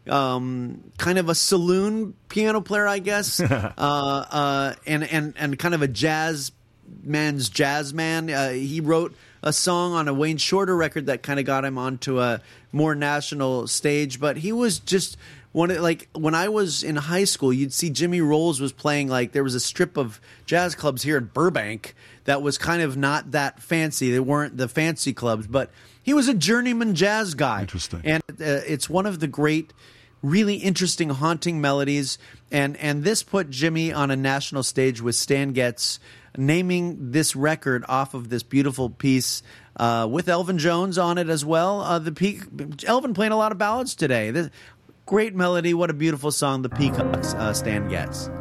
kind of a saloon piano player, I guess, and kind of a jazz man. He wrote a song on a Wayne Shorter record that kind of got him onto a more national stage. But he was just when I was in high school, you'd see Jimmy Rolls was playing, like, there was a strip of jazz clubs here in Burbank that was kind of not that fancy. They weren't the fancy clubs, but he was a journeyman jazz guy. Interesting. And it's one of the great, really interesting, haunting melodies. And this put Jimmy on a national stage with Stan Getz naming this record off of this beautiful piece with Elvin Jones on it as well. Elvin playing a lot of ballads today. This great melody. What a beautiful song. The Peacocks, Stan Getz.